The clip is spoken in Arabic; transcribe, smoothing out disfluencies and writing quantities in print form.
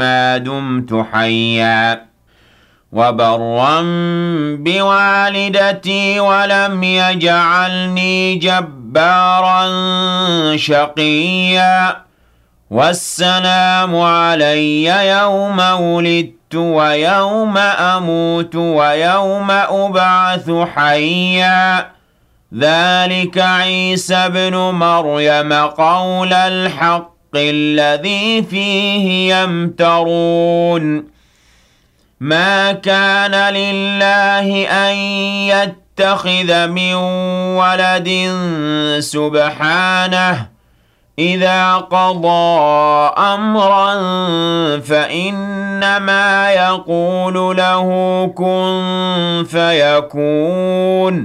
ما دمت حيا وبرا بوالدتي ولم يجعلني جبارا شقيا والسلام علي يوم ولدت ويوم أموت ويوم أبعث حيا ذلك عيسى ابن مريم قول الحق الذي فيه يمترون ما كان لله أن يتخذ من ولد سبحانه إذا قضى أمرا فإنما يقول له كن فيكون